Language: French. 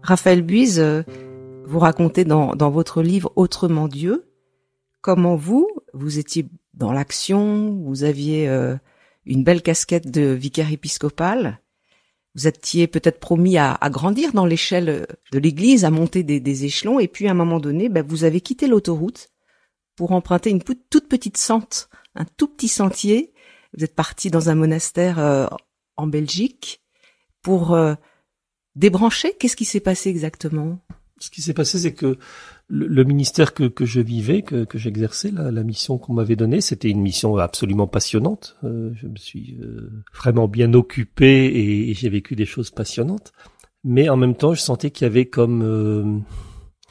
Raphaël Buise, vous racontez dans votre livre Autrement Dieu, comment vous étiez dans l'action, vous aviez une belle casquette de vicaire épiscopal, vous étiez peut-être promis à grandir dans l'échelle de l'Église, à monter des échelons, et puis à un moment donné, vous avez quitté l'autoroute pour emprunter une toute petite sente, un tout petit sentier. Vous êtes parti dans un monastère en Belgique pour débrancher. Qu'est-ce qui s'est passé exactement ? Ce qui s'est passé, c'est que le ministère que je vivais, que j'exerçais, la mission qu'on m'avait donnée, c'était une mission absolument passionnante. Je me suis vraiment bien occupé et j'ai vécu des choses passionnantes. Mais en même temps, je sentais qu'il y avait comme